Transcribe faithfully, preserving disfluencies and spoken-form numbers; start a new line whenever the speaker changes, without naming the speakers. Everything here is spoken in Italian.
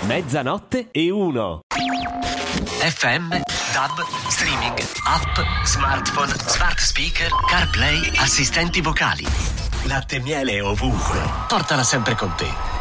Mezzanotte e uno.
F M, D A B, streaming, app, smartphone, smart speaker, CarPlay, assistenti vocali. Latte e miele ovunque. Portala sempre con te.